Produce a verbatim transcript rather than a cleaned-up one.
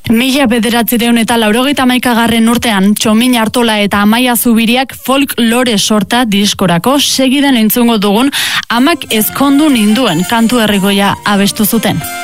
Mila bederatzireun eta laurogeita hamaikagarren urtean Txomin Artola eta Amaia Zubiriak folklore sorta diskorako segidan entzungo dugun Amak ezkondu ninduen kantu herrikoia abestu zuten.